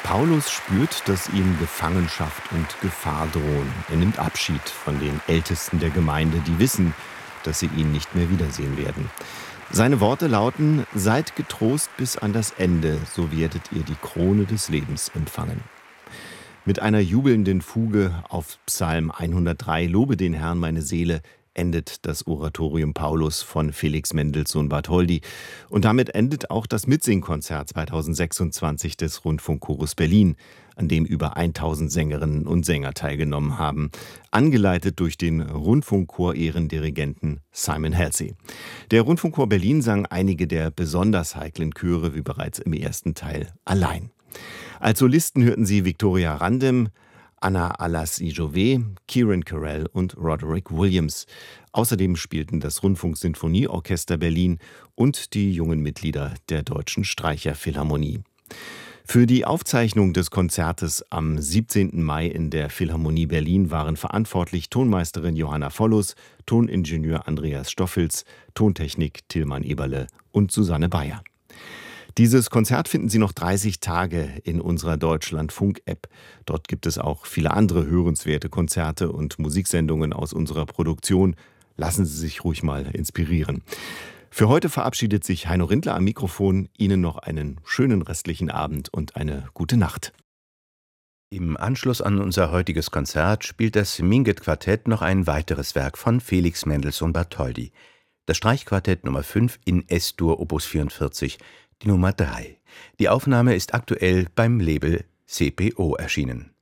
Paulus spürt, dass ihm Gefangenschaft und Gefahr drohen. Er nimmt Abschied von den Ältesten der Gemeinde, die wissen, dass sie ihn nicht mehr wiedersehen werden. Seine Worte lauten: Seid getrost bis an das Ende, so werdet ihr die Krone des Lebens empfangen. Mit einer jubelnden Fuge auf Psalm 103, Lobe den Herrn meine Seele, endet das Oratorium Paulus von Felix Mendelssohn Bartholdy. Und damit endet auch das Mitsingkonzert 2026 des Rundfunkchores Berlin, an dem über 1000 Sängerinnen und Sänger teilgenommen haben, angeleitet durch den Rundfunkchor-Ehrendirigenten Simon Halsey. Der Rundfunkchor Berlin sang einige der besonders heiklen Chöre, wie bereits im ersten Teil, allein. Als Solisten hörten Sie Victoria Randem, Anna Alas-Ijové, Kieran Carell und Roderick Williams. Außerdem spielten das Rundfunksinfonieorchester Berlin und die jungen Mitglieder der Deutschen Streicherphilharmonie. Für die Aufzeichnung des Konzertes am 17. Mai in der Philharmonie Berlin waren verantwortlich Tonmeisterin Johanna Vollus, Toningenieur Andreas Stoffels, Tontechnik Tilman Eberle und Susanne Bayer. Dieses Konzert finden Sie noch 30 Tage in unserer Deutschlandfunk-App. Dort gibt es auch viele andere hörenswerte Konzerte und Musiksendungen aus unserer Produktion. Lassen Sie sich ruhig mal inspirieren. Für heute verabschiedet sich Heino Rindler am Mikrofon. Ihnen noch einen schönen restlichen Abend und eine gute Nacht. Im Anschluss an unser heutiges Konzert spielt das Minget-Quartett noch ein weiteres Werk von Felix Mendelssohn Bartholdy. Das Streichquartett Nummer 5 in S-Dur Opus 44, die Nummer 3. Die Aufnahme ist aktuell beim Label CPO erschienen.